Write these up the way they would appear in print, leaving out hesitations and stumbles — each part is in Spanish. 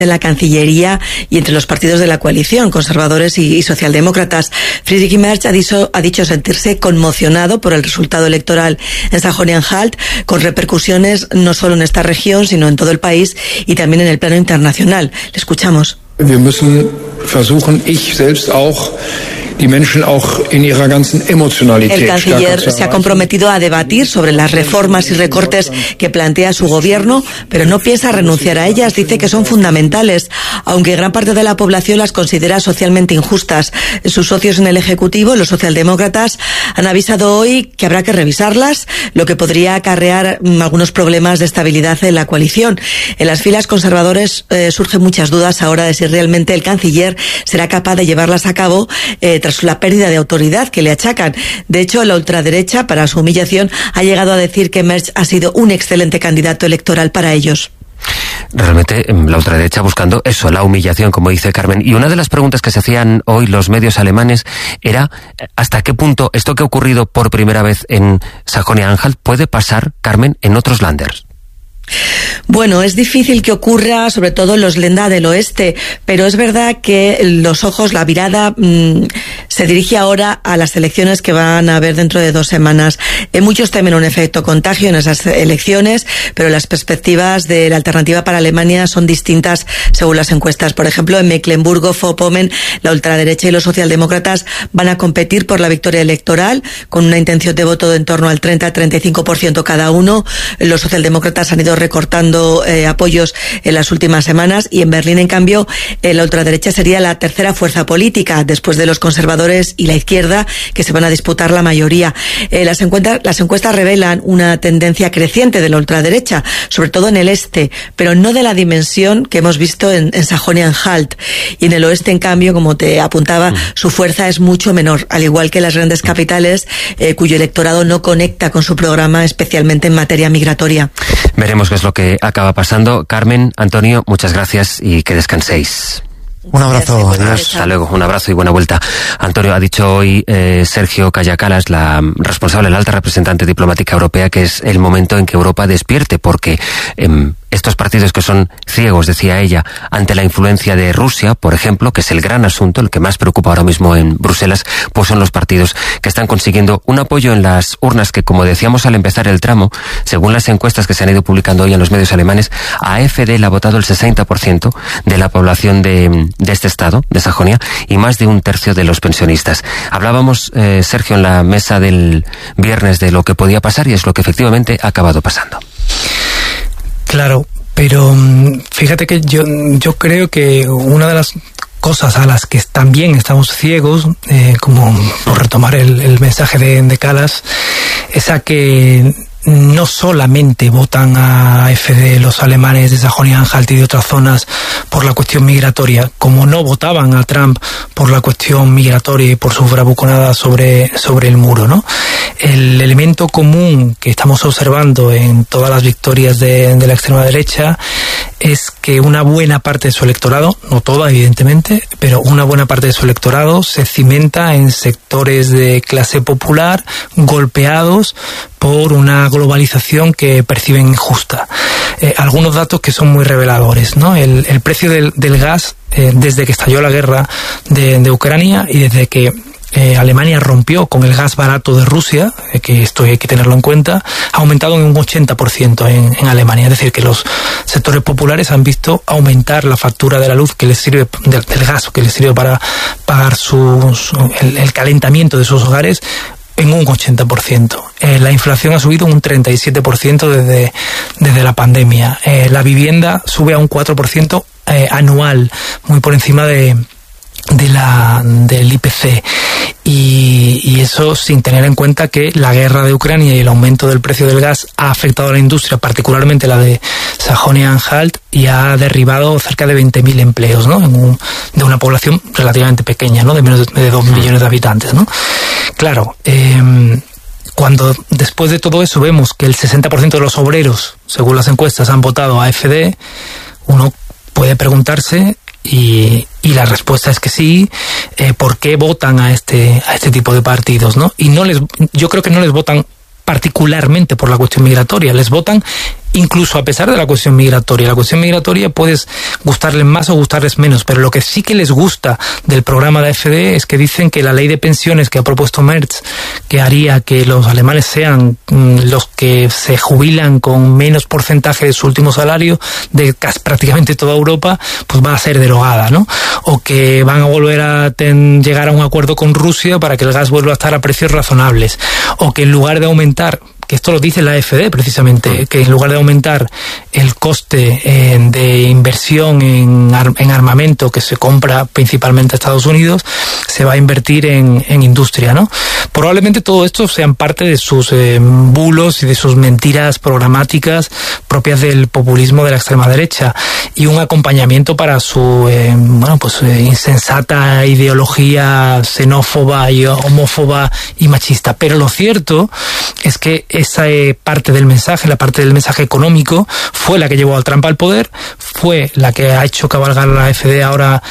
en la Cancillería y entre los partidos de la coalición, conservadores y socialdemócratas. Friedrich Merz ha dicho sentirse conmocionado por el resultado electoral en Sajonia-Anhalt, con repercusiones no solo en esta región, sino en todo el país y también en el plano internacional. Le escuchamos. Wir müssen versuchen, ich selbst auch, die Menschen auch in ihrer ganzen Emotionalität. El canciller se ha comprometido a debatir sobre las reformas y recortes que plantea su gobierno, pero no piensa renunciar a ellas. Dice que son fundamentales, aunque gran parte de la población las considera socialmente injustas. Sus socios en el Ejecutivo, los socialdemócratas, han avisado hoy que habrá que revisarlas, lo que podría acarrear algunos problemas de estabilidad en la coalición. En las filas conservadores surgen muchas dudas ahora de si realmente el canciller será capaz de llevarlas a cabo tras la pérdida de autoridad que le achacan. De hecho, la ultraderecha, para su humillación, ha llegado a decir que Merz ha sido un excelente candidato electoral para ellos. Realmente la ultraderecha buscando eso, la humillación, como dice Carmen. Y una de las preguntas que se hacían hoy los medios alemanes era ¿hasta qué punto esto que ha ocurrido por primera vez en Sajonia-Anhalt puede pasar, Carmen, en otros Länders? Bueno, es difícil que ocurra, sobre todo en los Länder del oeste, pero es verdad que los ojos, la mirada se dirige ahora a las elecciones que van a haber dentro de 2 semanas. Muchos temen un efecto contagio en esas elecciones, pero las perspectivas de la alternativa para Alemania son distintas según las encuestas. Por ejemplo, en Mecklemburgo-Vorpommern, la ultraderecha y los socialdemócratas van a competir por la victoria electoral, con una intención de voto de en torno al 30-35% cada uno. Los socialdemócratas han ido recortando apoyos en las últimas semanas, y en Berlín, en cambio, la ultraderecha sería la tercera fuerza política, después de los conservadores y la izquierda, que se van a disputar la mayoría. Las encuestas revelan una tendencia creciente de la ultraderecha, sobre todo en el este, pero no de la dimensión que hemos visto en Sajonia-Anhalt. Y en el oeste, en cambio, como te apuntaba, su fuerza es mucho menor, al igual que las grandes capitales, cuyo electorado no conecta con su programa, especialmente en materia migratoria. Veremos qué es lo que acaba pasando. Carmen, Antonio, muchas gracias y que descanséis. Un abrazo, adiós. Hasta luego, un abrazo y buena vuelta. Antonio, ha dicho hoy Sergio Kaja Kallas, la responsable, la alta representante diplomática europea, que es el momento en que Europa despierte, porque estos partidos que son ciegos, decía ella, ante la influencia de Rusia, por ejemplo, que es el gran asunto, el que más preocupa ahora mismo en Bruselas, pues son los partidos que están consiguiendo un apoyo en las urnas que, como decíamos al empezar el tramo, según las encuestas que se han ido publicando hoy en los medios alemanes, a AfD le ha votado el 60% de la población de este estado, de Sajonia, y más de 1/3 de los pensionistas. Hablábamos, Sergio, en la mesa del viernes de lo que podía pasar, y es lo que efectivamente ha acabado pasando. Claro, pero fíjate que yo creo que una de las cosas a las que también estamos ciegos, como por retomar el mensaje de Kallas, es a que no solamente votan a AfD los alemanes de Sajonia-Anhalt y de otras zonas por la cuestión migratoria, como no votaban a Trump por la cuestión migratoria y por sus bravuconadas sobre el muro, ¿no? El elemento común que estamos observando en todas las victorias de la extrema derecha es que una buena parte de su electorado, no toda evidentemente, pero una buena parte de su electorado se cimenta en sectores de clase popular golpeados por una globalización que perciben injusta. Algunos datos que son muy reveladores, ¿no? El precio del gas, desde que estalló la guerra de Ucrania y desde que Alemania rompió con el gas barato de Rusia, que esto hay que tenerlo en cuenta, ha aumentado en un 80% en Alemania. Es decir, que los sectores populares han visto aumentar la factura de la luz que les sirve, del gas que les sirve para pagar el calentamiento de sus hogares, en un 80%. La inflación ha subido un 37% desde la pandemia. La vivienda sube a un 4% anual, muy por encima del IPC, y eso sin tener en cuenta que la guerra de Ucrania y el aumento del precio del gas ha afectado a la industria, particularmente la de Sajonia-Anhalt, y ha derribado cerca de 20.000 empleos, ¿no? De una población relativamente pequeña, ¿no? De menos de 2 millones de habitantes, ¿no? Claro, cuando después de todo eso vemos que el 60% de los obreros, según las encuestas, han votado a AfD, uno puede preguntarse, y la respuesta es que sí, ¿por qué votan a este tipo de partidos, ¿no? Y yo creo que no les votan particularmente por la cuestión migratoria, les votan incluso a pesar de la cuestión migratoria. La cuestión migratoria puedes gustarles más o gustarles menos, pero lo que sí que les gusta del programa de AfD es que dicen que la ley de pensiones que ha propuesto Merz, que haría que los alemanes sean los que se jubilan con menos porcentaje de su último salario de casi prácticamente toda Europa, pues va a ser derogada, ¿no? O que van a volver a llegar a un acuerdo con Rusia para que el gas vuelva a estar a precios razonables, o que en lugar de aumentar, que esto lo dice la AfD precisamente, que en lugar de aumentar el coste de inversión en armamento que se compra principalmente a Estados Unidos, se va a invertir en industria, ¿no? Probablemente todo esto sean parte de sus bulos y de sus mentiras programáticas propias del populismo de la extrema derecha, y un acompañamiento para su insensata ideología xenófoba y homófoba y machista. Pero lo cierto es que esa parte del mensaje, la parte del mensaje económico, fue la que llevó al Trump al poder, fue la que ha hecho cabalgar a la AfD ahora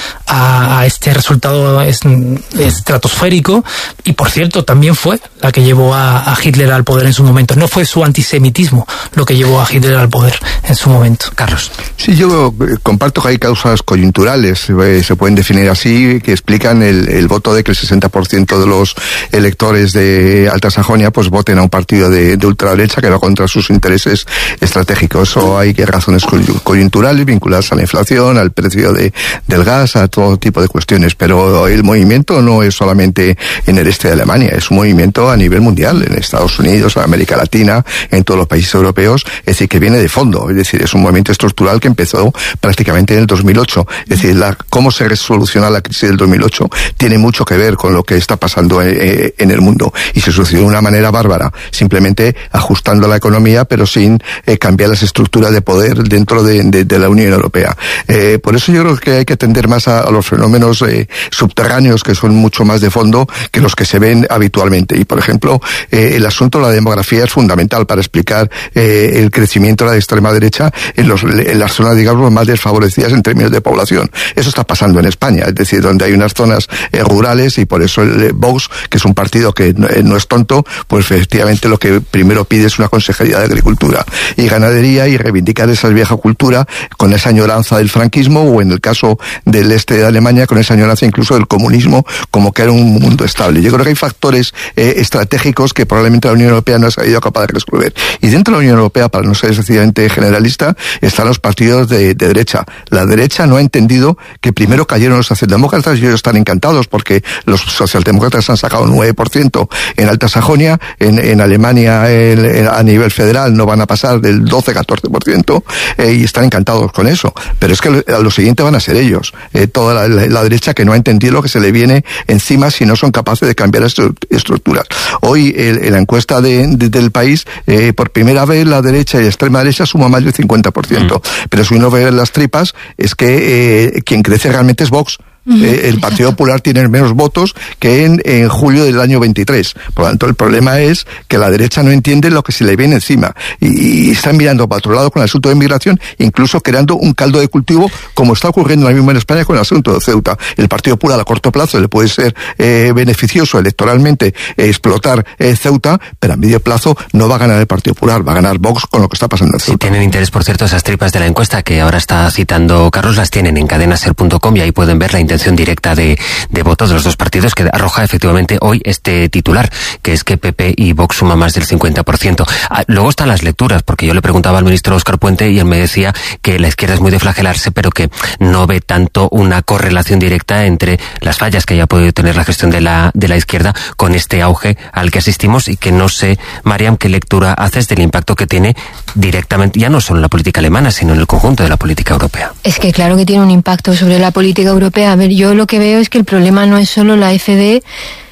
a este resultado estratosférico, y por cierto también fue la que llevó a Hitler al poder en su momento. No fue su antisemitismo lo que llevó a Hitler al poder en su momento. Carlos. Sí, yo comparto que hay causas coyunturales, se pueden definir así, que explican el voto de que el 60% de los electores de Alta Sajonia pues voten a un partido de ultraderecha que va contra sus intereses estratégicos. O hay razones coyunturales vinculadas a la inflación, al precio del gas, a todo tipo de cuestiones. Pero el movimiento no es solamente en el este de Alemania, es un movimiento a nivel mundial, en Estados Unidos, en América Latina, en todos los países europeos, es decir, que viene de fondo, es decir, es un movimiento estructural que empezó prácticamente en el 2008. Es decir, cómo se resoluciona la crisis del 2008 tiene mucho que ver con lo que está pasando en el mundo, y se solucionó de una manera bárbara, simplemente ajustando la economía, pero sin cambiar las estructuras de poder dentro de la Unión Europea. Por eso yo creo que hay que atender más a los fenómenos subterráneos, que son mucho más de fondo que los que se ven habitualmente. Y por ejemplo, el asunto de la demografía es fundamental para explicar el crecimiento de la extrema derecha en las zonas, digamos, más desfavorecidas en términos de población. Eso está pasando en España, es decir, donde hay unas zonas rurales, y por eso el Vox, que es un partido que no es tonto, pues efectivamente lo que primero pide es una consejería de Agricultura y Ganadería, y reivindicar esa vieja cultura con esa añoranza del franquismo, o en el caso del este de Alemania, con esa añoranza incluso del comunismo, como que era un mundo estable. Yo creo que hay factores estratégicos que probablemente la Unión Europea no ha sido capaz de resolver. Y dentro de la Unión Europea, para no ser excesivamente generalista, están los partidos de derecha. La derecha no ha entendido que primero cayeron los socialdemócratas, y ellos están encantados porque los socialdemócratas han sacado 9% en Alta Sajonia, en Alemania a nivel federal no van a pasar del 12-14%, y están encantados con eso. Pero es que a lo siguiente van a ser ellos, toda la derecha, que no ha entendido lo que se le viene encima si no son capaces de cambiar las estructuras. Hoy en la encuesta del país, por primera vez la derecha y la extrema derecha suma más del 50%. Pero si uno ve las tripas, es que quien crece realmente es Vox. El Partido Popular tiene menos votos que en julio del año 23. Por lo tanto, el problema es que la derecha no entiende lo que se le viene encima, y están mirando para otro lado con el asunto de inmigración, incluso creando un caldo de cultivo, como está ocurriendo ahora mismo en España con el asunto de Ceuta. El Partido Popular a corto plazo le puede ser beneficioso electoralmente explotar Ceuta, pero a medio plazo no va a ganar el Partido Popular, va a ganar Vox con lo que está pasando en Ceuta. Si tienen interés, por cierto, esas tripas de la encuesta que ahora está citando Carlos, las tienen en cadenaser.com, y ahí pueden ver la intención directa de voto de los dos partidos, que arroja efectivamente hoy este titular, que es que PP y Vox suman más del 50%. Luego están las lecturas, porque yo le preguntaba al ministro Óscar Puente y él me decía que la izquierda es muy de flagelarse, pero que no ve tanto una correlación directa entre las fallas que haya podido tener la gestión de la izquierda con este auge al que asistimos, y que no sé, Mariam, qué lectura haces del impacto que tiene directamente, ya no solo en la política alemana, sino en el conjunto de la política europea. Es que claro que tiene un impacto sobre la política europea. A ver, yo lo que veo es que el problema no es solo la AfD,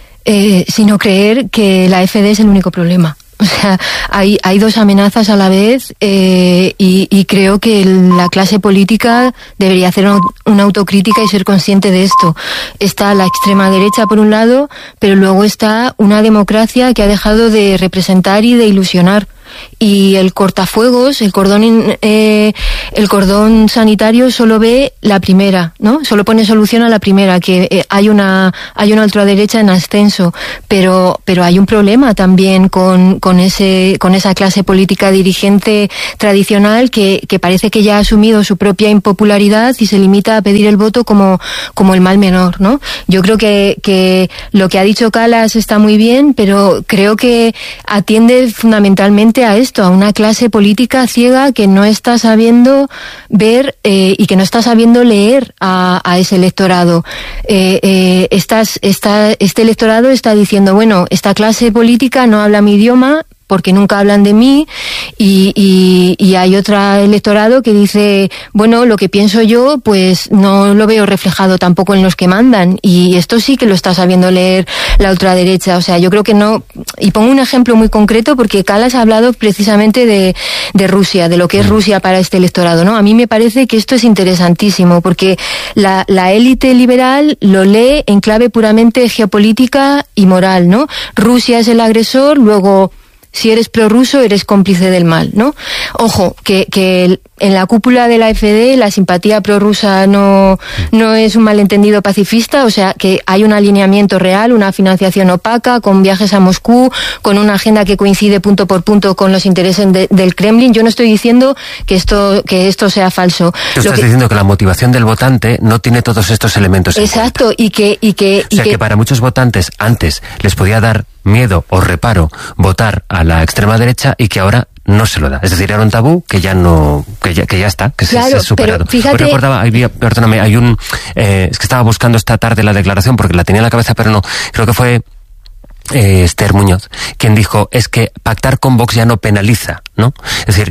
sino creer que la AfD es el único problema. O sea, hay dos amenazas a la vez, y creo que la clase política debería hacer una autocrítica y ser consciente de esto. Está la extrema derecha por un lado, pero luego está una democracia que ha dejado de representar y de ilusionar. y el cortafuegos, el cordón sanitario solo ve la primera, ¿no? Solo pone solución a la primera, que hay una ultraderecha en ascenso, pero hay un problema también con esa clase política dirigente tradicional que parece que ya ha asumido su propia impopularidad y se limita a pedir el voto como el mal menor, ¿no? Yo creo que lo que ha dicho Kallas está muy bien, pero creo que atiende fundamentalmente a esto, a una clase política ciega que no está sabiendo ver y que no está sabiendo leer a ese electorado. Este electorado está diciendo, bueno, esta clase política no habla mi idioma porque nunca hablan de mí, y hay otro electorado que dice, bueno, lo que pienso yo pues no lo veo reflejado tampoco en los que mandan, y esto sí que lo está sabiendo leer la ultraderecha. O sea, yo creo que no, y pongo un ejemplo muy concreto porque Kallas ha hablado precisamente de Rusia, de lo que es Rusia para este electorado, ¿no? A mí me parece que esto es interesantísimo porque la élite liberal lo lee en clave puramente geopolítica y moral, ¿no? Rusia es el agresor, luego si eres prorruso, eres cómplice del mal, ¿no? Ojo, que en la cúpula de la AfD la simpatía prorrusa no es un malentendido pacifista, o sea, que hay un alineamiento real, una financiación opaca, con viajes a Moscú, con una agenda que coincide punto por punto con los intereses del Kremlin. Yo no estoy diciendo que esto sea falso. Tú estás diciendo que la motivación del votante no tiene todos estos elementos. Exacto, y que para muchos votantes antes les podía dar miedo o reparo votar a la extrema derecha y que ahora no se lo da. Es decir, era un tabú que ya no, que ya está, que claro, se ha superado. Pero fíjate, hoy recordaba, perdóname, es que estaba buscando esta tarde la declaración porque la tenía en la cabeza, pero no, creo que fue Esther Muñoz, quien dijo, es que pactar con Vox ya no penaliza, ¿no? Es decir,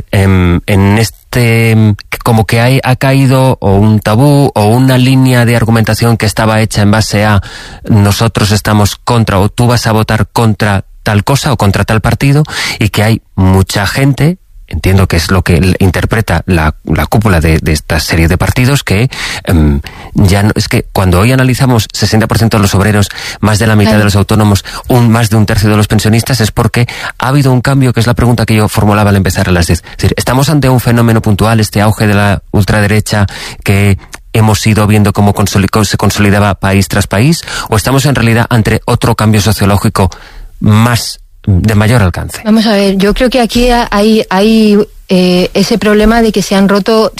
como que ha caído o un tabú o una línea de argumentación que estaba hecha en base a nosotros estamos contra o tú vas a votar contra tal cosa o contra tal partido, y que hay mucha gente, entiendo que es lo que interpreta la cúpula de esta serie de partidos, que ya no, es que cuando hoy analizamos 60% de los obreros, más de la mitad de los autónomos, más de un tercio de los pensionistas, es porque ha habido un cambio, que es la pregunta que yo formulaba al empezar a las 10. Es decir, ¿estamos ante un fenómeno puntual, este auge de la ultraderecha que hemos ido viendo cómo se consolidaba país tras país, o estamos en realidad ante otro cambio sociológico de mayor alcance? Vamos a ver, yo creo que aquí hay ese problema de que se ha roto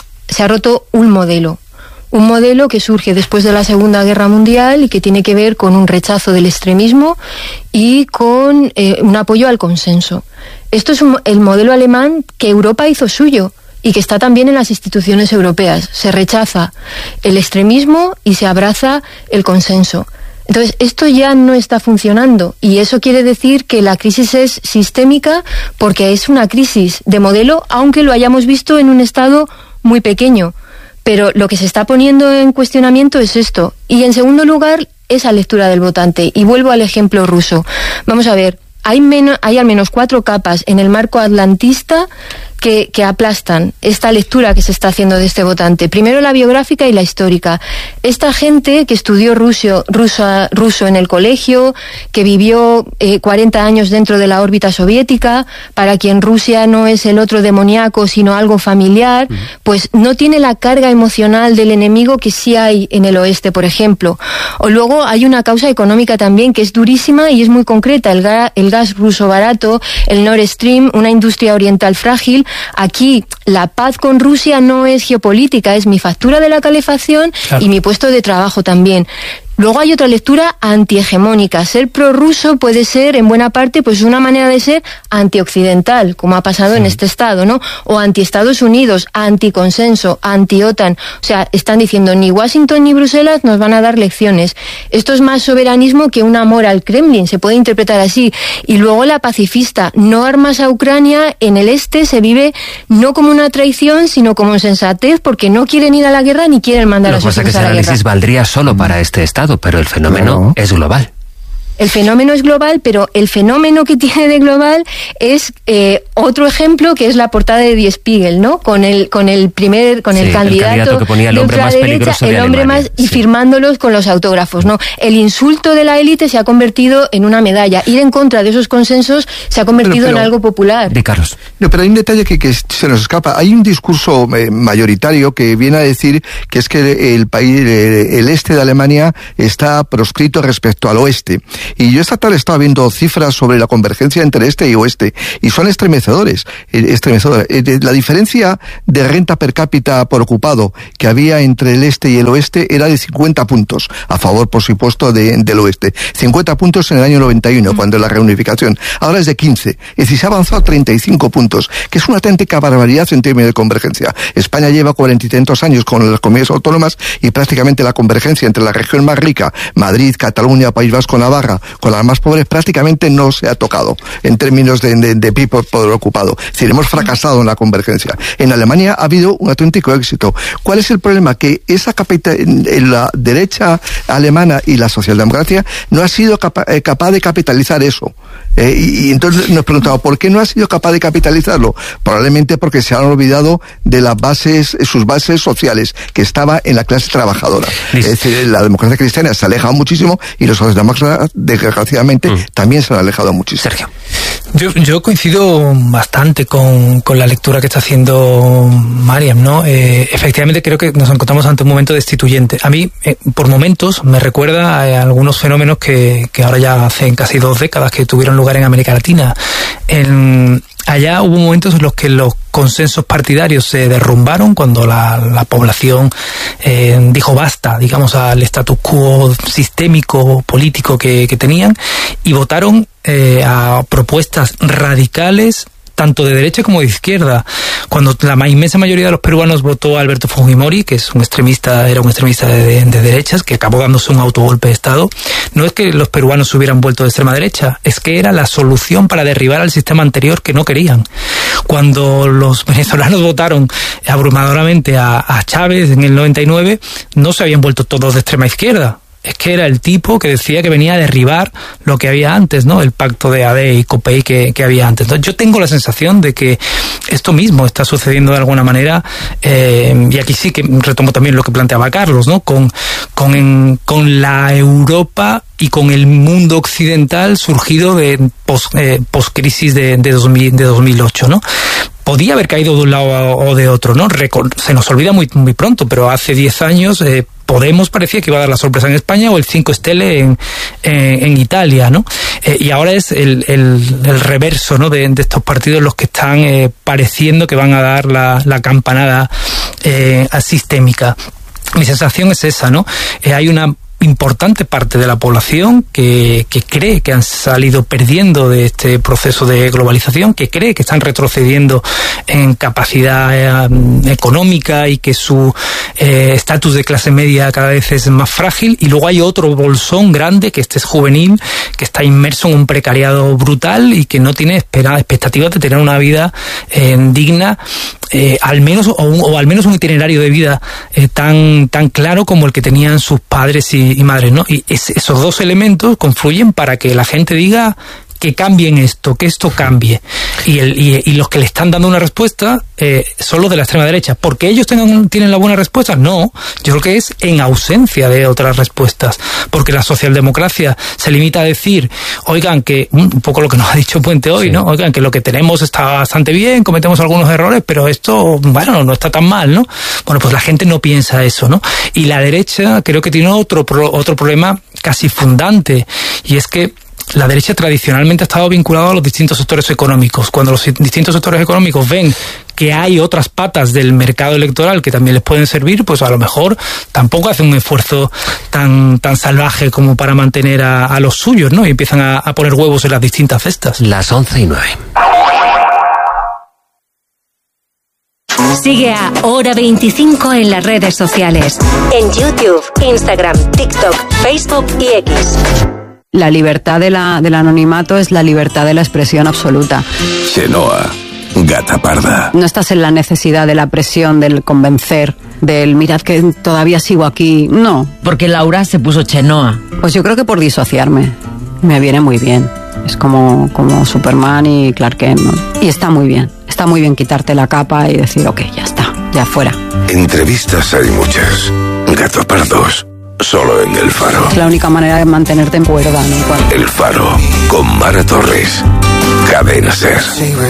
un modelo que surge después de la Segunda Guerra Mundial y que tiene que ver con un rechazo del extremismo y con un apoyo al consenso. Esto es el modelo alemán que Europa hizo suyo y que está también en las instituciones europeas. Se rechaza el extremismo y se abraza el consenso. Entonces, esto ya no está funcionando, y eso quiere decir que la crisis es sistémica porque es una crisis de modelo, aunque lo hayamos visto en un estado muy pequeño. Pero lo que se está poniendo en cuestionamiento es esto. Y en segundo lugar, esa lectura del votante. Y vuelvo al ejemplo ruso. Vamos a ver, hay al menos 4 capas en el marco atlantista que aplastan esta lectura que se está haciendo de este votante. Primero la biográfica y la histórica. Esta gente que estudió ruso en el colegio, que vivió 40 años dentro de la órbita soviética, para quien Rusia no es el otro demoníaco, sino algo familiar, pues no tiene la carga emocional del enemigo que sí hay en el oeste, por ejemplo. O luego hay una causa económica también que es durísima y es muy concreta. El gas ruso barato, el Nord Stream, una industria oriental frágil. Aquí la paz con Rusia no es geopolítica, es mi factura de la calefacción, claro, y mi puesto de trabajo también. Luego hay otra lectura antihegemónica. Ser prorruso puede ser, en buena parte, pues una manera de ser antioccidental, como ha pasado en este estado, ¿no? O anti-Estados Unidos, anticonsenso, anti-OTAN. O sea, están diciendo, ni Washington ni Bruselas nos van a dar lecciones. Esto es más soberanismo que un amor al Kremlin, se puede interpretar así. Y luego la pacifista, no armas a Ucrania, en el este se vive no como una traición, sino como sensatez, porque no quieren ir a la guerra ni quieren mandar a sus hijos a la guerra. Lo que pasa es que ese análisis valdría solo para este estado, pero el fenómeno es global. El fenómeno es global, pero el fenómeno que tiene de global es otro ejemplo, que es la portada de Die Spiegel, ¿no? Con el candidato que ponía el hombre más peligroso de Alemania, y firmándolos con los autógrafos, ¿no? El insulto de la élite se ha convertido en una medalla. Ir en contra de esos consensos se ha convertido en algo popular. De Carlos. No, pero hay un detalle que se nos escapa. Hay un discurso mayoritario que viene a decir que es que el país, el este de Alemania, está proscrito respecto al oeste. Y yo esta tarde estaba viendo cifras sobre la convergencia entre este y oeste, y son estremecedoras. La diferencia de renta per cápita por ocupado que había entre el este y el oeste era de 50 puntos, a favor, por supuesto, del oeste. 50 puntos en el año 91, cuando la reunificación. Ahora es de 15. Es decir, se ha avanzado a 35 puntos, que es una auténtica barbaridad en términos de convergencia. España lleva 40 y tantos años con las comunidades autónomas, y prácticamente la convergencia entre la región más rica, Madrid, Cataluña, País Vasco, Navarra, con las más pobres, prácticamente no se ha tocado en términos de PIB por ocupado. Es decir, hemos fracasado en la convergencia. En Alemania ha habido un auténtico éxito. ¿Cuál es el problema? Que la derecha alemana y la socialdemocracia no ha sido capaz de capitalizar eso. Y entonces nos preguntamos, ¿por qué no ha sido capaz de capitalizarlo? Probablemente porque se han olvidado de sus bases sociales, que estaba en la clase trabajadora. Es decir, la democracia cristiana se ha alejado muchísimo, y los socialdemócratas, desgraciadamente, también se han alejado muchísimo. Sergio. Yo coincido bastante con la lectura que está haciendo Mariam, ¿no? Efectivamente creo que nos encontramos ante un momento destituyente. A mí, por momentos, me recuerda a algunos fenómenos que ahora ya hacen casi 2 décadas que tuvieron lugar en América Latina. Allá hubo momentos en los que los consensos partidarios se derrumbaron cuando la población dijo basta, digamos, al status quo sistémico, político que tenían, y votaron a propuestas radicales, tanto de derecha como de izquierda. Cuando la inmensa mayoría de los peruanos votó a Alberto Fujimori, que es era un extremista de derechas, que acabó dándose un autogolpe de Estado, no es que los peruanos se hubieran vuelto de extrema derecha, es que era la solución para derribar al sistema anterior que no querían. Cuando los venezolanos votaron abrumadoramente a Chávez en el 99, no se habían vuelto todos de extrema izquierda. Es que era el tipo que decía que venía a derribar lo que había antes, ¿no? El pacto de AD y COPEI que había antes. Entonces, yo tengo la sensación de que esto mismo está sucediendo de alguna manera, y aquí sí que retomo también lo que planteaba Carlos, ¿no? Con la Europa y con el mundo occidental surgido de post-crisis de 2008, ¿no? Podía haber caído de un lado o de otro, ¿no? Se nos olvida muy, muy pronto, pero hace 10 años Podemos parecía que iba a dar la sorpresa en España, o el 5 Stelle en Italia, ¿no? Y ahora es el reverso, ¿no? de estos partidos los que están pareciendo que van a dar la campanada sistémica. Mi sensación es esa, ¿no? Hay una importante parte de la población que cree que han salido perdiendo de este proceso de globalización, que cree que están retrocediendo en capacidad económica y que su estatus de clase media cada vez es más frágil, y luego hay otro bolsón grande, que este es juvenil, que está inmerso en un precariado brutal y que no tiene expectativas de tener una vida digna, al menos o al menos un itinerario de vida tan claro como el que tenían sus padres y madres, ¿no? Y esos dos elementos confluyen para que la gente diga que cambien esto, que esto cambie. Y los que le están dando una respuesta son los de la extrema derecha. ¿Porque ellos tienen la buena respuesta? No, yo creo que es en ausencia de otras respuestas. Porque la socialdemocracia se limita a decir, oigan, que un poco lo que nos ha dicho Puente hoy, sí, ¿no? Oigan, que lo que tenemos está bastante bien, cometemos algunos errores, pero esto, bueno, no está tan mal, ¿no? Bueno, pues la gente no piensa eso, ¿no? Y la derecha creo que tiene otro problema casi fundante, y es que la derecha tradicionalmente ha estado vinculada a los distintos sectores económicos. Cuando los distintos sectores económicos ven que hay otras patas del mercado electoral que también les pueden servir, pues a lo mejor tampoco hacen un esfuerzo tan salvaje como para mantener a los suyos, ¿no? Y empiezan a poner huevos en las distintas cestas. Las 11:09. Sigue a Hora 25 en las redes sociales. En YouTube, Instagram, TikTok, Facebook y X. La libertad del anonimato es la libertad de la expresión absoluta. Chenoa, gata parda. No estás en la necesidad de la presión, del convencer, del mirad que todavía sigo aquí. No. Porque Laura se puso Chenoa. Pues yo creo que por disociarme. Me viene muy bien. Es como Superman y Clark Kent, ¿no? Y está muy bien quitarte la capa y decir, ok, ya está, ya fuera. Entrevistas hay muchas. Gatopardos, solo en El Faro. Es la única manera de mantenerte en cuerda, ¿no? El Faro, con Mara Torres. Cadena SER.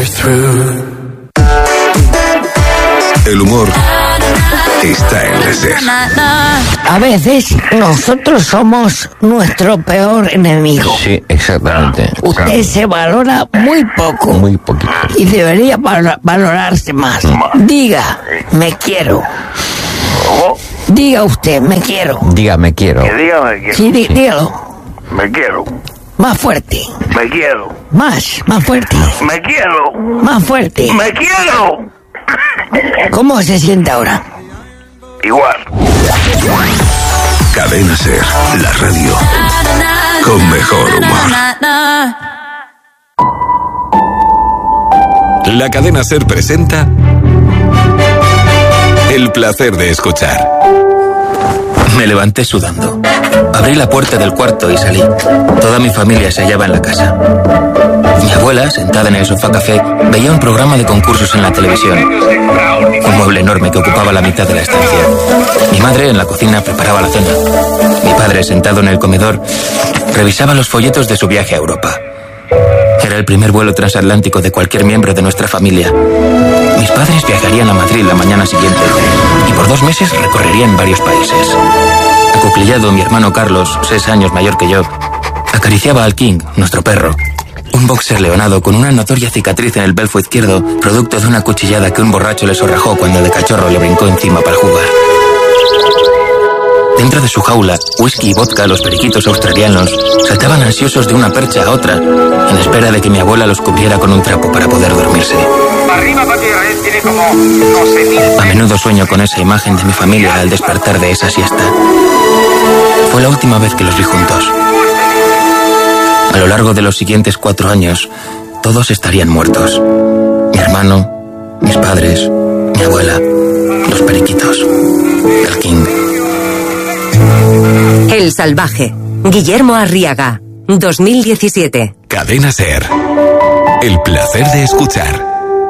El humor está en la SER. A veces nosotros somos nuestro peor enemigo. Sí, exactamente. Usted se valora muy poco. Muy poquito. Y debería valorarse más. Diga, me quiero. Diga usted, me quiero. Diga, me quiero. Que diga, me quiero. Sí, dígalo. Me quiero. Más fuerte. Me quiero. Más fuerte. Me quiero. Más fuerte. Me quiero. ¿Cómo se siente ahora? Igual. Cadena SER, la radio con mejor humor. La Cadena SER presenta El placer de escuchar. Me levanté sudando. Abrí la puerta del cuarto y salí. Toda mi familia se hallaba en la casa. Mi abuela, sentada en el sofá café, veía un programa de concursos en la televisión. Un mueble enorme que ocupaba la mitad de la estancia. Mi madre, en la cocina, preparaba la cena. Mi padre, sentado en el comedor, revisaba los folletos de su viaje a Europa. Era el primer vuelo transatlántico de cualquier miembro de nuestra familia. Mis padres viajarían a Madrid la mañana siguiente y por 2 meses recorrerían varios países. Acuclillado, mi hermano Carlos, 6 años mayor que yo, acariciaba al King, nuestro perro. Un boxer leonado con una notoria cicatriz en el belfo izquierdo, producto de una cuchillada que un borracho le sorrajó cuando de cachorro le brincó encima para jugar. Dentro de su jaula, whisky y vodka, los periquitos australianos saltaban ansiosos de una percha a otra, en espera de que mi abuela los cubriera con un trapo para poder dormirse. A menudo sueño con esa imagen de mi familia al despertar de esa siesta. Fue la última vez que los vi juntos. A lo largo de los siguientes 4 años, todos estarían muertos. Mi hermano, mis padres, mi abuela, los periquitos, el King. El salvaje. Guillermo Arriaga. 2017. Cadena SER. El placer de escuchar.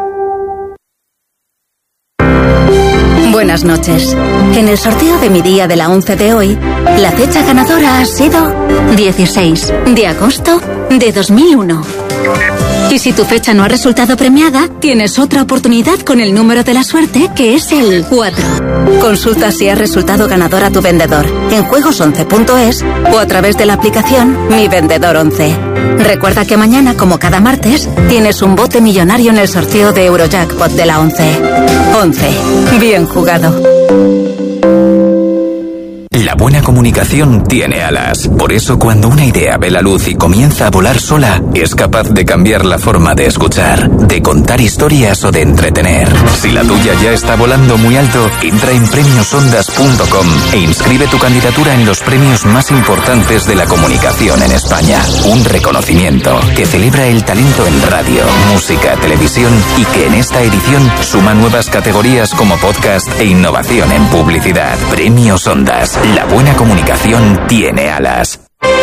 Buenas noches. En el sorteo de mi día de la 11 de hoy, la fecha ganadora ha sido 16 de agosto de 2001. Y si tu fecha no ha resultado premiada, tienes otra oportunidad con el número de la suerte, que es el 4. Consulta si ha resultado ganador a tu vendedor en juegos11.es o a través de la aplicación Mi Vendedor 11. Recuerda que mañana, como cada martes, tienes un bote millonario en el sorteo de Eurojackpot de la 11. 11. Bien jugado. La buena comunicación tiene alas. Por eso, cuando una idea ve la luz y comienza a volar sola, es capaz de cambiar la forma de escuchar, de contar historias o de entretener. Si la tuya ya está volando muy alto, entra en premiosondas.com e inscribe tu candidatura en los premios más importantes de la comunicación en España. Un reconocimiento que celebra el talento en radio, música, televisión y que en esta edición suma nuevas categorías como podcast e innovación en publicidad. Premios Ondas. La buena comunicación tiene alas.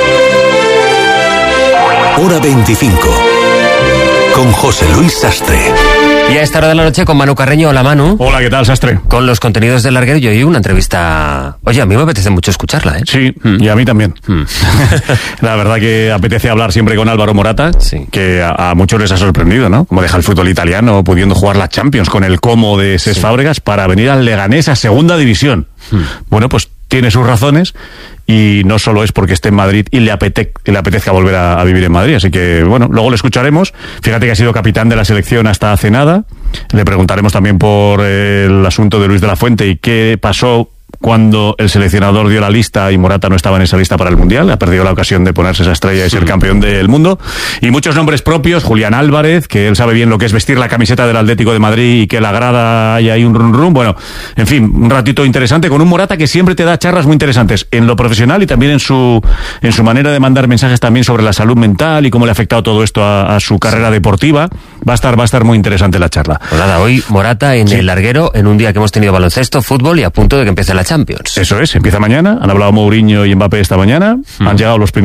Hora 25. Con José Luis Sastre. Y a esta hora de la noche con Manu Carreño. Hola, Manu. Hola, ¿qué tal, Sastre? Con los contenidos del larguero y hoy una entrevista... Oye, a mí me apetece mucho escucharla, ¿eh? Sí, y a mí también. La verdad que apetece hablar siempre con Álvaro Morata, que a muchos les ha sorprendido, ¿no? Como deja el fútbol italiano, pudiendo jugar la Champions con el Como de Cesc Fábregas para venir al Leganés a segunda división. Bueno, pues tiene sus razones y no solo es porque esté en Madrid y le apetezca volver a vivir en Madrid, así que bueno, luego lo escucharemos. Fíjate que ha sido capitán de la selección hasta hace nada. Le preguntaremos también por el asunto de Luis de la Fuente y qué pasó cuando el seleccionador dio la lista y Morata no estaba en esa lista para el Mundial. Ha perdido la ocasión de ponerse esa estrella y ser campeón del mundo. Y muchos nombres propios, Julián Álvarez, que él sabe bien lo que es vestir la camiseta del Atlético de Madrid y que la grada haya ahí un rum rum. Bueno, en fin, un ratito interesante con un Morata que siempre te da charlas muy interesantes en lo profesional y también en su manera de mandar mensajes también sobre la salud mental y cómo le ha afectado todo esto a su carrera deportiva. Va a estar muy interesante la charla. Pues nada, hoy Morata en el larguero, en un día que hemos tenido baloncesto, fútbol y a punto de que empiece la Champions. Eso es, empieza mañana. Han hablado Mourinho y Mbappé esta mañana. Han llegado los primeros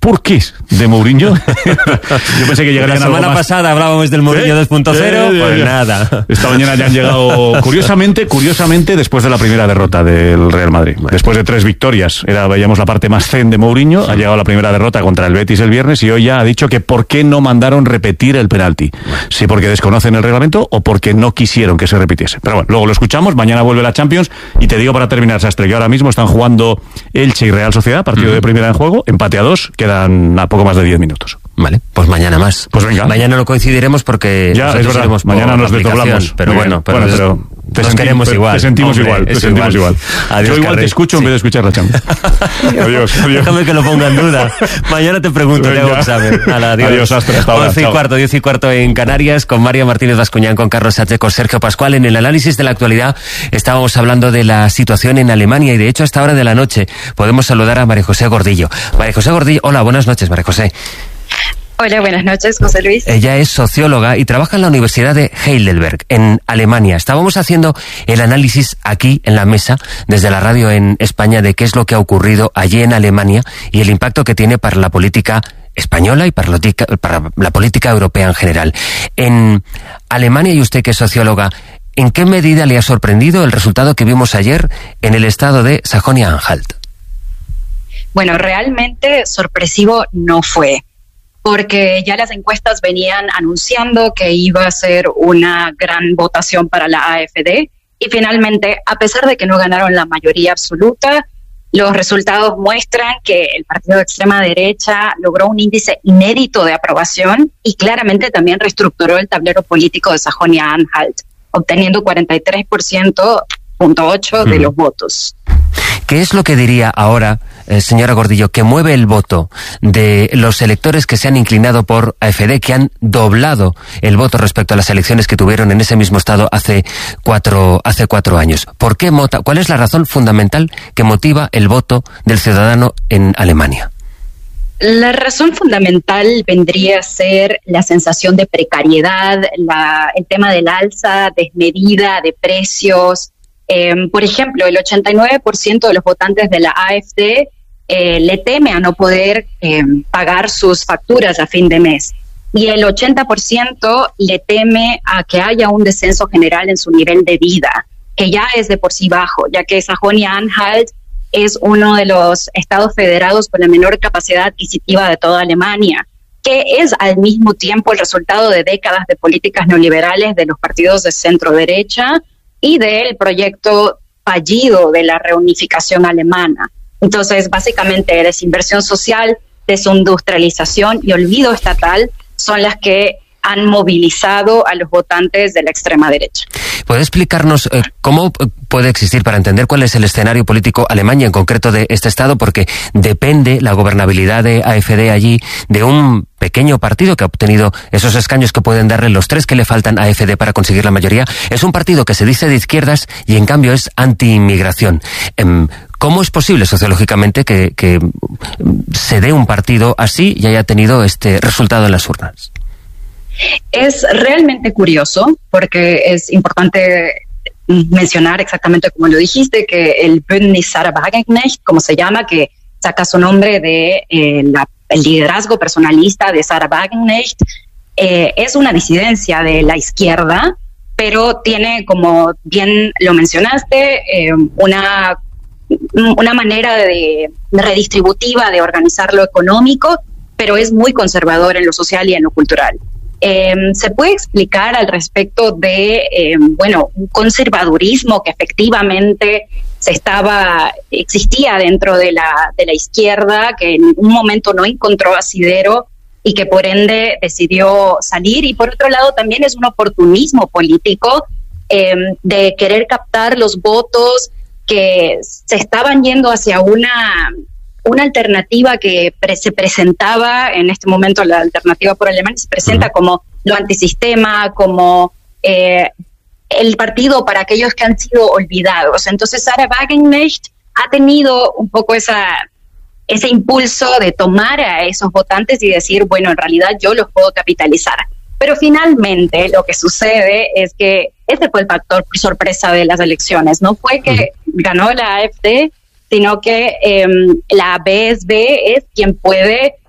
porqués de Mourinho. Yo pensé que llegarían la semana pasada hablábamos del Mourinho 2.0, pues nada. Esta mañana ya han llegado, curiosamente, después de la primera derrota del Real Madrid. Después de 3 victorias, veíamos la parte más zen de Mourinho, ha llegado la primera derrota contra el Betis el viernes y hoy ya ha dicho que por qué no mandaron repetir el penalti. Si porque desconocen el reglamento o porque no quisieron que se repitiese. Pero bueno, luego lo escuchamos, mañana vuelve la Champions y te digo para terminar, Sastre, que ahora mismo están jugando Elche y Real Sociedad, partido de primera en juego, empate a 2, quedan a poco más de 10 minutos. Vale, pues mañana más. Pues venga. Mañana no coincidiremos porque ya es verdad, mañana nos desdoblamos. Pero bueno, nos queremos igual. Te sentimos igual. Adiós, yo igual te escucho en vez de escuchar la Champions. Adiós. Déjame que lo ponga en duda. Mañana te pregunto, te hago examen. Adiós, Astre, hasta ahora. 10 y cuarto en Canarias, con María Martínez Bascuñán, con Carlos Sánchez, con Sergio Pascual. En el análisis de la actualidad estábamos hablando de la situación en Alemania y de hecho a esta hora de la noche podemos saludar a María José Gordillo. María José Gordillo, hola, buenas noches, María José. Hola, buenas noches, José Luis. Ella es socióloga y trabaja en la Universidad de Heidelberg, en Alemania. Estábamos haciendo el análisis aquí en la mesa, desde la radio en España, de qué es lo que ha ocurrido allí en Alemania y el impacto que tiene para la política española y para la política europea en general. En Alemania, y usted que es socióloga, ¿en qué medida le ha sorprendido el resultado que vimos ayer en el estado de Sajonia-Anhalt? Bueno, realmente sorpresivo no fue, porque ya las encuestas venían anunciando que iba a ser una gran votación para la AfD y finalmente, a pesar de que no ganaron la mayoría absoluta, los resultados muestran que el partido de extrema derecha logró un índice inédito de aprobación y claramente también reestructuró el tablero político de Sajonia-Anhalt, obteniendo 43.8% de los votos. ¿Qué es lo que diría ahora, señora Gordillo, que mueve el voto de los electores que se han inclinado por AfD, que han doblado el voto respecto a las elecciones que tuvieron en ese mismo estado hace cuatro años? ¿Por qué cuál es la razón fundamental que motiva el voto del ciudadano en Alemania? La razón fundamental vendría a ser la sensación de precariedad, el tema del alza desmedida de precios. Por ejemplo, el 89% de los votantes de la AfD le teme a no poder pagar sus facturas a fin de mes. Y el 80% le teme a que haya un descenso general en su nivel de vida, que ya es de por sí bajo, ya que Sajonia-Anhalt es uno de los estados federados con la menor capacidad adquisitiva de toda Alemania, que es al mismo tiempo el resultado de décadas de políticas neoliberales de los partidos de centro-derecha y del proyecto fallido de la reunificación alemana. Entonces, básicamente, desinversión social, desindustrialización y olvido estatal son las que han movilizado a los votantes de la extrema derecha. ¿Puede explicarnos cómo puede existir, para entender cuál es el escenario político alemán y en concreto de este Estado? Porque depende la gobernabilidad de AfD allí de un pequeño partido que ha obtenido esos escaños que pueden darle los 3 que le faltan a AfD para conseguir la mayoría. Es un partido que se dice de izquierdas y en cambio es anti-inmigración. ¿Cómo es posible sociológicamente que se dé un partido así y haya tenido este resultado en las urnas? Es realmente curioso porque es importante mencionar exactamente como lo dijiste, que el Bündnis Sarah Wagenknecht, como se llama, que saca su nombre de el liderazgo personalista de Sarah Wagenknecht, es una disidencia de la izquierda, pero tiene, como bien lo mencionaste, una manera redistributiva de organizar lo económico, pero es muy conservador en lo social y en lo cultural. ¿Se puede explicar al respecto de, un conservadurismo que efectivamente existía dentro de la izquierda, que en un momento no encontró asidero y que por ende decidió salir? Y por otro lado también es un oportunismo político de querer captar los votos que se estaban yendo hacia una alternativa que se presentaba en este momento. La alternativa por Alemania se presenta como lo antisistema, como el partido para aquellos que han sido olvidados. Entonces Sarah Wagenknecht ha tenido un poco ese impulso de tomar a esos votantes y decir, bueno, en realidad yo los puedo capitalizar. Pero finalmente lo que sucede es que este fue el factor sorpresa de las elecciones. No fue que ganó la AfD, sino que la BSB es quien puede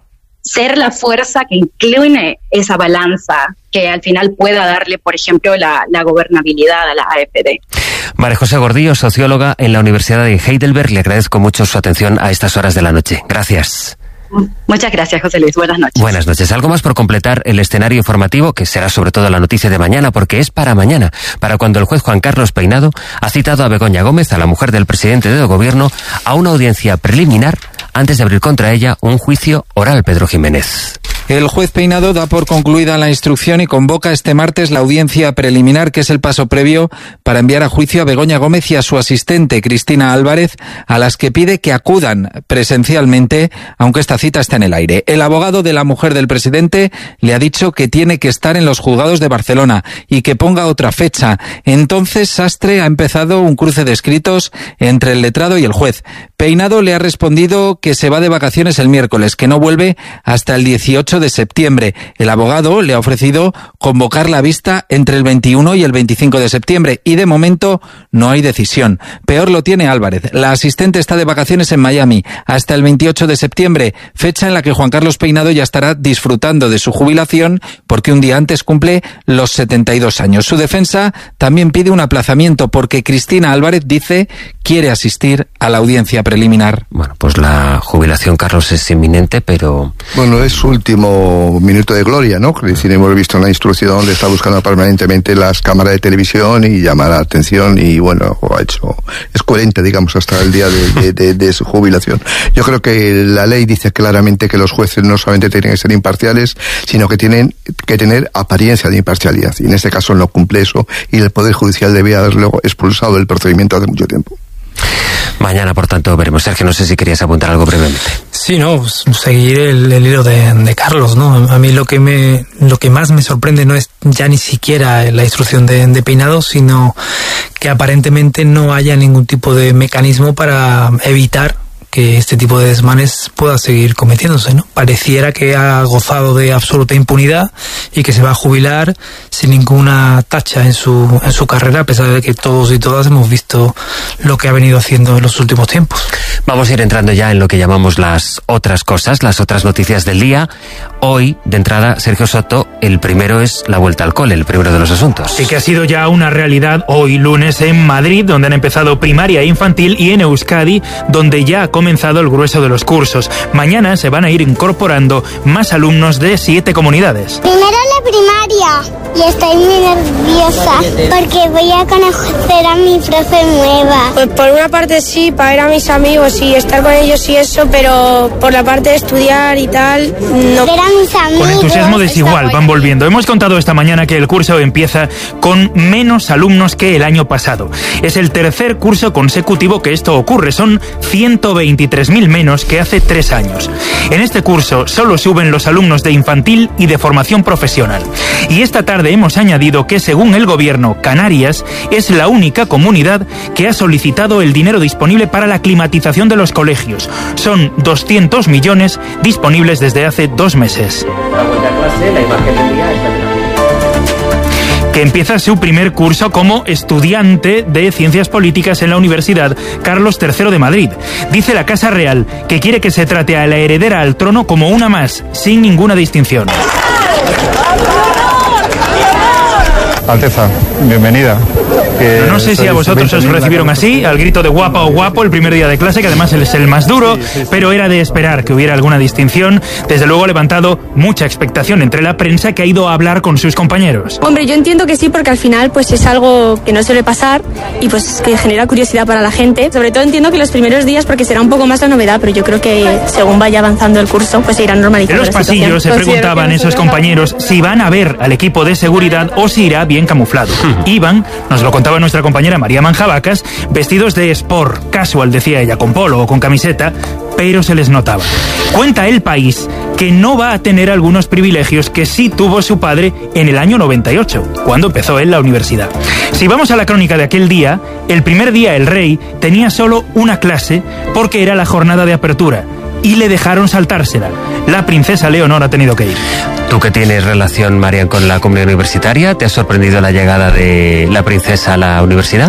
ser la fuerza que incline esa balanza, que al final pueda darle, por ejemplo, la gobernabilidad a la AfD. María José Gordillo, socióloga en la Universidad de Heidelberg, le agradezco mucho su atención a estas horas de la noche. Gracias. Muchas gracias, José Luis. Buenas noches. Buenas noches. Algo más por completar el escenario informativo, que será sobre todo la noticia de mañana, porque es para mañana, para cuando el juez Juan Carlos Peinado ha citado a Begoña Gómez, a la mujer del presidente del gobierno, a una audiencia preliminar antes de abrir contra ella un juicio oral. Pedro Jiménez. El juez Peinado da por concluida la instrucción y convoca este martes la audiencia preliminar, que es el paso previo para enviar a juicio a Begoña Gómez y a su asistente Cristina Álvarez, a las que pide que acudan presencialmente, aunque esta cita está en el aire. El abogado de la mujer del presidente le ha dicho que tiene que estar en los juzgados de Barcelona y que ponga otra fecha. Entonces Sastre ha empezado un cruce de escritos entre el letrado y el juez. Peinado le ha respondido que se va de vacaciones el miércoles, que no vuelve hasta el 18 de septiembre. El abogado le ha ofrecido convocar la vista entre el 21 y el 25 de septiembre y de momento no hay decisión. Peor lo tiene Álvarez. La asistente está de vacaciones en Miami hasta el 28 de septiembre, fecha en la que Juan Carlos Peinado ya estará disfrutando de su jubilación porque un día antes cumple los 72 años. Su defensa también pide un aplazamiento porque Cristina Álvarez dice quiere asistir a la audiencia preliminar. Bueno, pues la jubilación, Carlos, es inminente, pero... Bueno, es su último minuto de gloria, ¿no? Es decir, hemos visto en la instrucción, le está buscando permanentemente las cámaras de televisión y llama la atención y, bueno, es coherente, digamos, hasta el día de su jubilación. Yo creo que la ley dice claramente que los jueces no solamente tienen que ser imparciales, sino que tienen que tener apariencia de imparcialidad. Y en este caso no cumple eso y el Poder Judicial debía haberlo expulsado del procedimiento hace mucho tiempo. Mañana, por tanto, veremos. Sergio, no sé si querías apuntar algo brevemente. Sí, no, seguir el hilo de Carlos, ¿no? A mí lo que más me sorprende no es ya ni siquiera la instrucción de Peinado, sino que aparentemente no haya ningún tipo de mecanismo para evitar que este tipo de desmanes pueda seguir cometiéndose, ¿no? Pareciera que ha gozado de absoluta impunidad y que se va a jubilar sin ninguna tacha en su carrera, a pesar de que todos y todas hemos visto lo que ha venido haciendo en los últimos tiempos. Vamos a ir entrando ya en lo que llamamos las otras cosas, las otras noticias del día. Hoy, de entrada, Sergio Soto, el primero es la vuelta al cole, el primero de los asuntos. Y que ha sido ya una realidad hoy lunes en Madrid, donde han empezado primaria e infantil, y en Euskadi, donde ya ha comenzado el grueso de los cursos. Mañana se van a ir incorporando más alumnos de 7 comunidades. Primero la primaria y estoy muy nerviosa porque voy a conocer a mi profe nueva. Pues por una parte sí, para ver a mis amigos y estar con ellos y eso, pero por la parte de estudiar y tal, no. Ver a mis amigos. Con entusiasmo desigual van volviendo. Hemos contado esta mañana que el curso empieza con menos alumnos que el año pasado. Es el tercer curso consecutivo que esto ocurre. Son 123.000 menos que hace 3 años. En este curso solo suben los alumnos de infantil y de formación profesional. Y esta tarde hemos añadido que, según el gobierno, Canarias es la única comunidad que ha solicitado el dinero disponible para la climatización de los colegios. Son 200 millones disponibles desde hace 2 meses. La vuelta a clase, la imagen del día es la que empieza su primer curso como estudiante de Ciencias Políticas en la Universidad Carlos III de Madrid. Dice la Casa Real que quiere que se trate a la heredera al trono como una más, sin ninguna distinción. Alteza, bienvenida. No sé si a vosotros os recibieron así, al grito de guapa o guapo el primer día de clase, que además es el más duro, pero era de esperar que hubiera alguna distinción. Desde luego ha levantado mucha expectación entre la prensa, que ha ido a hablar con sus compañeros. Hombre, yo entiendo que sí, porque al final pues es algo que no suele pasar y pues que genera curiosidad para la gente. Sobre todo entiendo que los primeros días, porque será un poco más la novedad, pero yo creo que según vaya avanzando el curso pues se irán normalizando. En los pasillos se preguntaban esos compañeros si van a ver al equipo de seguridad o si irá bien camuflado. Iban, nos lo contaba nuestra compañera María Manjabacas, vestidos de sport, casual, decía ella, con polo o con camiseta, pero se les notaba. Cuenta El País que no va a tener algunos privilegios que sí tuvo su padre en el año 98, cuando empezó él la universidad. Si vamos a la crónica de aquel día, el primer día el rey tenía solo una clase porque era la jornada de apertura y le dejaron saltársela. La princesa Leonor ha tenido que ir. Tú que tienes relación, Marian, con la comunidad universitaria, ¿te ha sorprendido la llegada de la princesa a la universidad?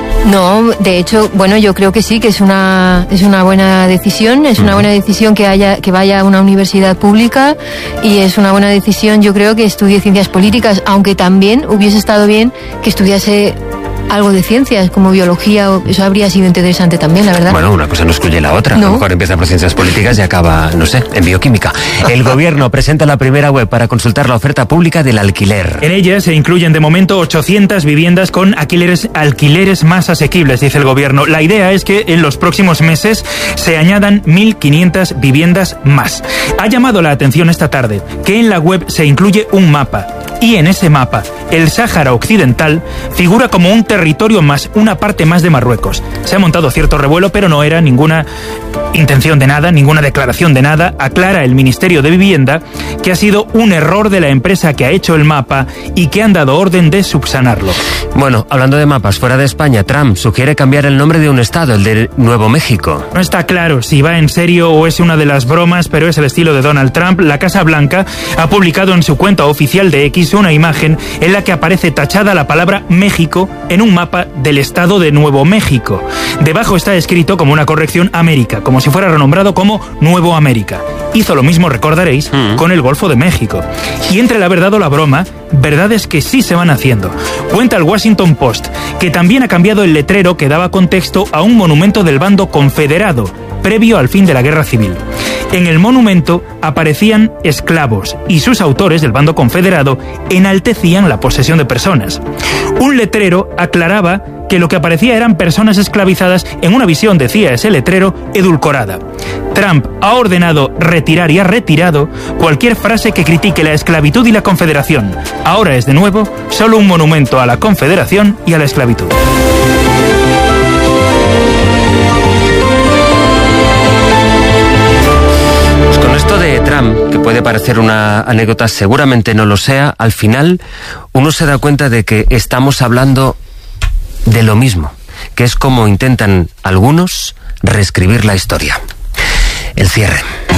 No, de hecho, bueno, yo creo que sí, que es una buena decisión, es una buena decisión que vaya a una universidad pública, y es una buena decisión, yo creo, que estudie ciencias políticas, aunque también hubiese estado bien que estudiase algo de ciencias, como biología, eso habría sido interesante también, la verdad. Bueno, una cosa no excluye la otra. No. A lo mejor empieza por ciencias políticas y acaba, no sé, en bioquímica. El gobierno presenta la primera web para consultar la oferta pública del alquiler. En ella se incluyen de momento 800 viviendas con alquileres más asequibles, dice el gobierno. La idea es que en los próximos meses se añadan 1.500 viviendas más. Ha llamado la atención esta tarde que en la web se incluye un mapa. Y en ese mapa, el Sáhara Occidental figura como un territorio más, una parte más de Marruecos. Se ha montado cierto revuelo, pero no era ninguna intención de nada, ninguna declaración de nada. Aclara el Ministerio de Vivienda que ha sido un error de la empresa que ha hecho el mapa y que han dado orden de subsanarlo. Bueno, hablando de mapas, fuera de España, Trump sugiere cambiar el nombre de un estado, el de Nuevo México. No está claro si va en serio o es una de las bromas, pero es el estilo de Donald Trump. La Casa Blanca ha publicado en su cuenta oficial de X una imagen en la que aparece tachada la palabra México en un mapa del estado de Nuevo México. Debajo está escrito como una corrección América, como si fuera renombrado como Nuevo América. Hizo lo mismo, recordaréis, con el Golfo de México. Y entre la verdad o la broma, verdades que sí se van haciendo. Cuenta el Washington Post que también ha cambiado el letrero que daba contexto a un monumento del bando confederado, previo al fin de la Guerra Civil. En el monumento aparecían esclavos y sus autores del bando confederado enaltecían la posesión de personas. Un letrero aclaraba que lo que aparecía eran personas esclavizadas en una visión, decía ese letrero, edulcorada. Trump ha ordenado retirar y ha retirado cualquier frase que critique la esclavitud y la confederación. Ahora es de nuevo solo un monumento a la confederación y a la esclavitud. Esto de Trump, que puede parecer una anécdota, seguramente no lo sea, al final uno se da cuenta de que estamos hablando de lo mismo, que es como intentan algunos reescribir la historia. El cierre.